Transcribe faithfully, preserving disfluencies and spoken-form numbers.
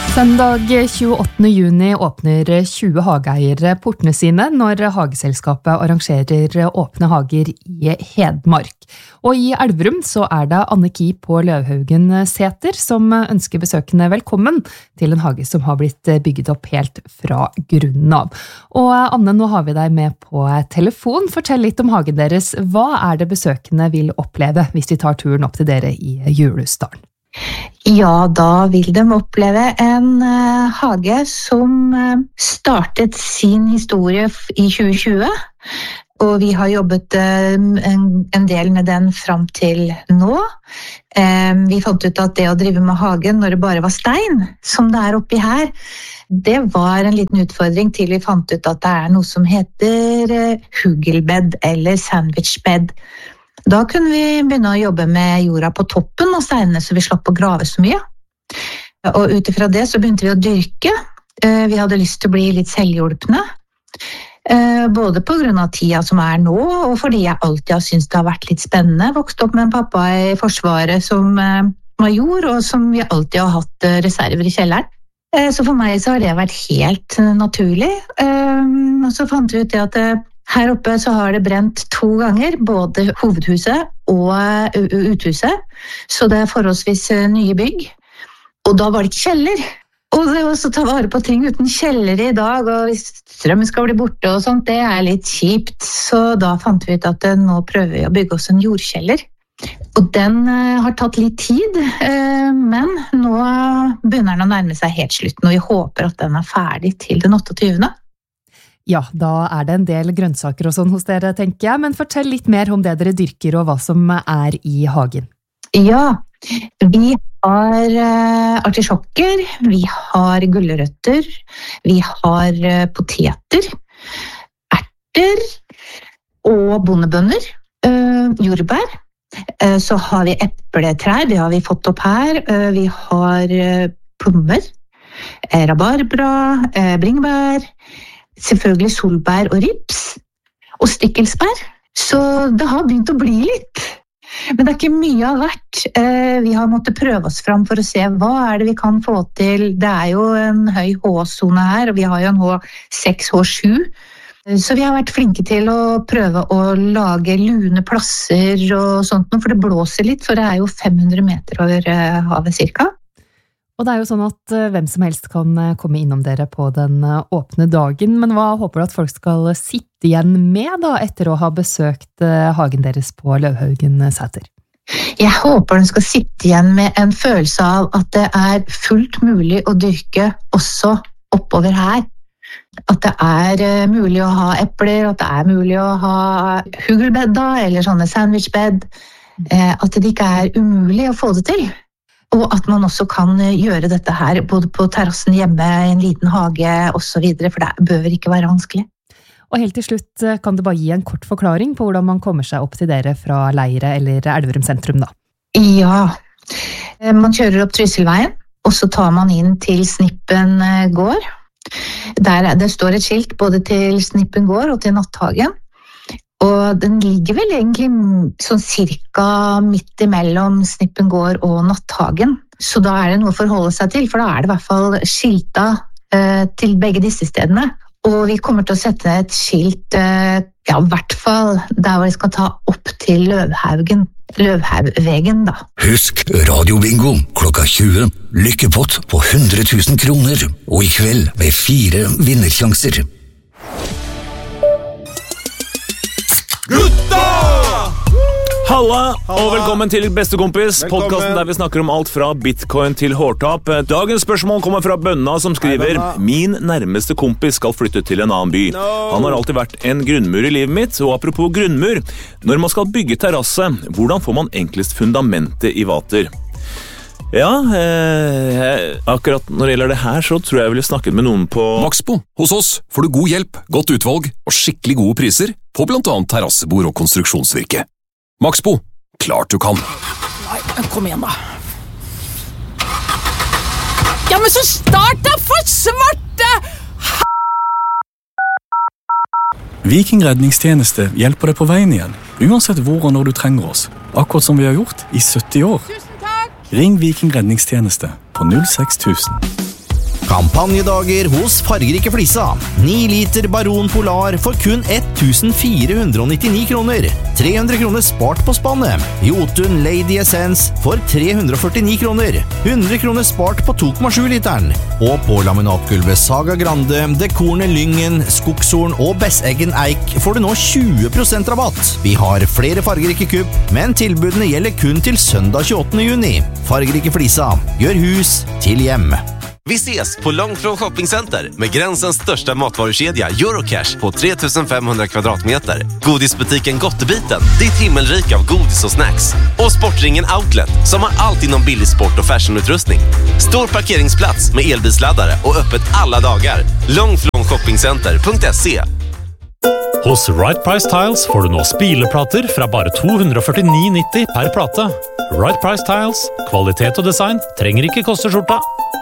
Søndag tjueåttende juni åpner tjue hageeiere portene sine når Hageselskapet arrangerer åpne hager i Hedmark. Og i Elverum så er det Anne Ki på Løvhaugen Sæter som ønsker besøkende velkommen til en hage som har blitt bygget opp helt fra grunnen av. Og Anne, nå har vi deg med på telefon. Fortell litt om hagen deres. Hva er det besøkende vil oppleve hvis de tar turen opp til dere i Julesdalen? Ja, da vil de oppleve en uh, hage som uh, startet sin historie i tjue tjue, og vi har jobbet uh, en, en del med den frem til nå. Uh, vi fant ut at det å drive med hagen når det bare var stein, som det er oppi her, det var en liten utfordring til vi fant ut at det er noe som heter uh, hugelbed eller sandwichbed. Da kunne vi begynne å jobbe med jorda på toppen av steinene, så vi slapp å grave så mye. Og utifra det så begynte vi å dyrke. Vi hadde lyst til å bli litt selvhjulpne, både på grunn av tida som er nå, og fordi jeg alltid har syntes det har vært litt spennende. Vokste opp med en pappa i Forsvaret som major, og som vi alltid har hatt reserver i kjelleren. Så for meg så har det vært helt naturlig. Og så fant vi ut det at her oppe så har det brent to ganger, både hovedhuset og uthuset, så det er forholdsvis nye bygg. Og da var det ikke kjeller. Og det å ta vare på ting uten kjeller i dag, og hvis strømmen skal bli borte og sånt, det er litt kjipt. Så da fant vi ut at nå prøver vi å bygge oss en jordkjeller. Og den har tatt litt tid, men nå begynner den å nærme seg helt slutten, og vi håper at den er ferdig til den åtteogtyvende. Ja, da er det en del grønnsaker og sånn hos dere, tenker jeg, men fortell litt mer om det dere dyrker og hva som er i hagen. Ja, vi har uh, artisjokker, vi har gulrøtter, vi har uh, poteter, erter og bondebønner, uh, jordbær. Uh, så har vi epletrær, det har vi fått opp her. Uh, vi har uh, plommer, uh, rabarbra, uh, bringebær, selvfølgelig solbær og rips, og stikkelsbær. Så det har begynt å bli litt. Men det er ikke mye av hvert. Vi har måttet prøve oss frem for å se hva er det vi kan få til. Det er jo en høy H S-zone her, og vi har jo en H seks, H sju. Så vi har vært flinke til å prøve å lage lune plasser og sånt, for det blåser litt, for det er jo fem hundre meter over havet cirka. Og det er jo sånn at hvem som helst kan komme innom dere på den åpne dagen, men hva håper du at folk skal sitte igjen med da, etter å ha besøkt hagen deres på Løvhaugen Sæter? Jeg håper de skal sitte igjen med en følelse av at det er fullt mulig å dyrke også oppover her. At det er mulig å ha epler, at det er mulig å ha hugelbedda eller sånne sandwichbed. At det ikke er umulig å få det til. Og at man også kan gjøre dette her, både på terrassen hjemme, i en liten hage og så videre, for det bør ikke være vanskelig. Og helt til slutt, kan du bare gi en kort forklaring på hvordan man kommer seg opp til dere fra Leire eller Elverum sentrum da? Ja, man kjører opp Trysilveien, og så tar man inn til Snippen gård. Der det står et skilt både til Snippen gård og til Natthagen. Og den ligger vel egentlig sånn cirka midt imellom Snippen gård og Natthagen. Så da er det noe å forholde seg til, for da er det i hvert fall skilta eh, til begge disse stedene. Og vi kommer til å sette et skilt, eh, ja, i hvert fall der hvor vi skal ta opp til Løvhaugen, Løvhaugvegen da. Husk radiobingo klokka tjue, lykkepott på hundre tusen kroner, og i kveld med fire vinnersjanser. Gutta! Halla, og velkommen til Bestekompis, podcasten der vi snakker om alt fra bitcoin til hårtap. Dagens spørsmål kommer fra Bønna som skriver: Min nærmeste kompis skal flytte til en annen by. Han har alltid vært en grunnmur i livet mitt, og apropos grunnmur, når man skal bygge terrasse, hvordan får man enklest fundamentet i vater? Ja, eh, akkurat når det gjelder det her, så tror jeg jeg ville snakket med noen på Maxbo. Hos oss får du god hjelp, godt utvalg og skikkelig gode priser på blant annet terrassebord og konstruksjonsvirke. Maxbo, klart du kan. Nei, kom igjen da. Ja, men så start da for svarte! Viking redningstjeneste hjelper deg på veien igjen, uansett hvor og når du trenger oss. Akkurat som vi har gjort i sytti år. Ring Viking redningstjeneste på null seks tusen. Kampanjedager hos Fargerike Flisa. ni liter Baron Polar for kun fjorten nittini kroner. tre hundre kroner spart på spannet. Jotun Lady Essence for tre hundre førtini kroner. hundre kroner spart på to komma sju literen. Og på laminatgulvet Saga Grande, dekorene Lyngen, Skogshorn og Besseggen Eik får du nå tjue prosent rabatt. Vi har flere Fargerike kupp, men tilbudene gjelder kun til søndag tjueåttende juni. Fargerike Flisa. Gjør hus till hjem. Vi ses på Långflon Shoppingcenter med gränsens största matvarukedja Eurocash på tre tusen fem hundra kvadratmeter. Godisbutiken Gottebiten, ditt himmelrik av godis och snacks. Och Sportringen Outlet som har allt inom billig sport och fashionutrustning. Stor parkeringsplats med elbilsladdare och öppet alla dagar. långflon shoppingcenter punkt se. Hos Right Price Tiles får du nå spileplater fra bare to hundre førtini nitti per plate. Right Price Tiles, kvalitet og design trenger ikke koste skjorta.